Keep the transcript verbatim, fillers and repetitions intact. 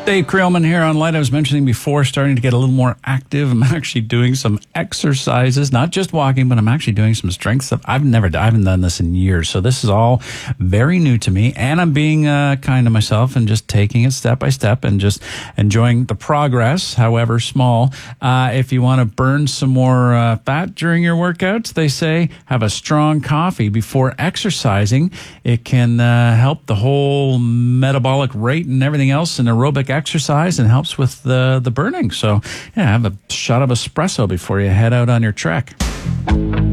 Dave Creelman here on Light. I was mentioning before, starting to get a little more active. I'm actually doing some exercises, not just walking, but I'm actually doing some strength stuff. I've never, I haven't done this in years, so this is all very new to me. And I'm being uh, kind to myself and just taking it step by step and just enjoying the progress, however small. Uh, if you want to burn some more uh, fat during your workouts, they say have a strong coffee before exercising. It can uh, help the whole metabolic rate and everything else and aerobic exercise and helps with the, the burning. So, yeah, have a shot of espresso before you head out on your trek.